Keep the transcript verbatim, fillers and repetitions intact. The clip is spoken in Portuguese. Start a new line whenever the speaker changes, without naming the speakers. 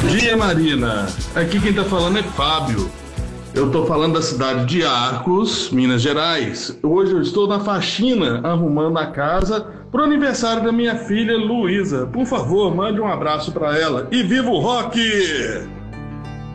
dia, Marina. Aqui quem tá falando é Fábio. Eu tô falando da cidade de Arcos, Minas Gerais. Hoje eu estou na faxina arrumando a casa pro aniversário da minha filha Luísa. Por favor, mande um abraço pra ela. E viva o rock!